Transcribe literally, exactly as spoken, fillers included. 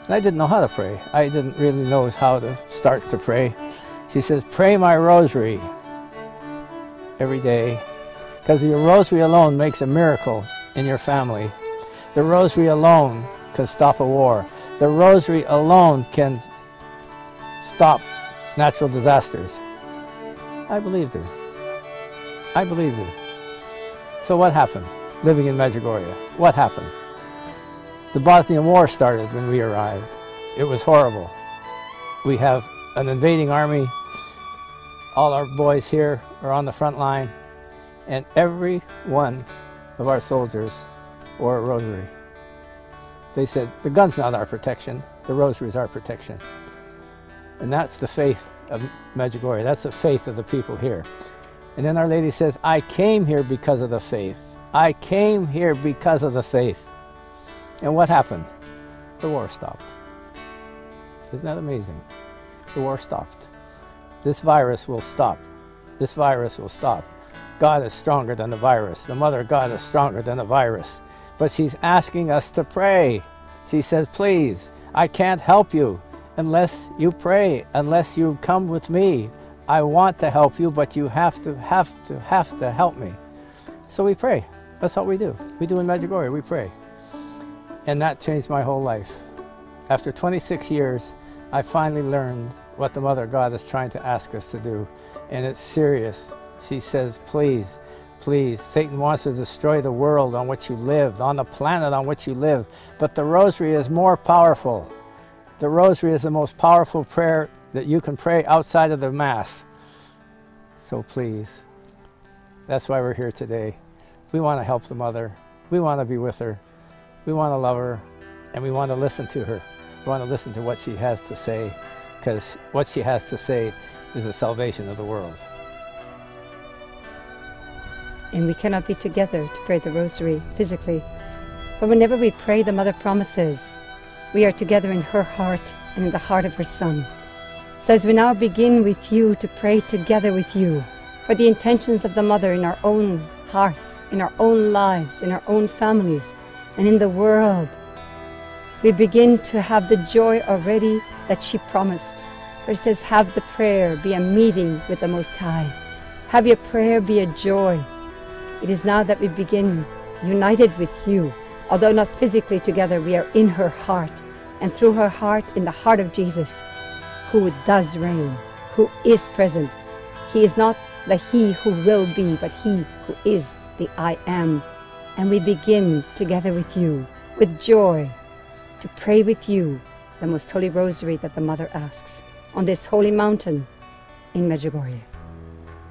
And I didn't know how to pray. I didn't really know how to start to pray. She says, pray my rosary every day, because your rosary alone makes a miracle in your family. The rosary alone can stop a war. The rosary alone can stop natural disasters. I believed her. I believed her. So what happened living in Medjugorje? What happened? The Bosnian War started when we arrived. It was horrible. We have an invading army. All our boys here are on the front line, and every one of our soldiers wore a rosary. They said, the gun's not our protection, the rosary is our protection. And that's the faith of Medjugorje. That's the faith of the people here. And then Our Lady says, I came here because of the faith. I came here because of the faith. And what happened? The war stopped. Isn't that amazing? The war stopped. This virus will stop. This virus will stop. God is stronger than the virus. The Mother God is stronger than the virus. But she's asking us to pray. She says, please, I can't help you unless you pray, unless you come with me. I want to help you, but you have to, have to, have to help me. So we pray. That's what we do. We do in Medjugorje, we pray. And that changed my whole life. After twenty-six years, I finally learned what the Mother God is trying to ask us to do. And it's serious. She says, please, please, Satan wants to destroy the world on which you live, on the planet on which you live. But the rosary is more powerful. The rosary is the most powerful prayer that you can pray outside of the Mass. So please, that's why we're here today. We want to help the Mother. We want to be with her. We want to love her, and we want to listen to her. We want to listen to what she has to say, because what she has to say is the salvation of the world. And we cannot be together to pray the rosary physically. But whenever we pray, the Mother promises we are together in her heart and in the heart of her Son. So as we now begin with you to pray together with you for the intentions of the Mother in our own hearts, in our own lives, in our own families, and in the world, we begin to have the joy already that she promised. Where it says, have the prayer be a meeting with the Most High. Have your prayer be a joy. It is now that we begin united with you. Although not physically together, we are in her heart, and through her heart, in the heart of Jesus, who does reign, who is present. He is not the He who will be, but He who is the I Am. And we begin together with you, with joy, to pray with you the Most Holy Rosary that the Mother asks on this holy mountain in Medjugorje.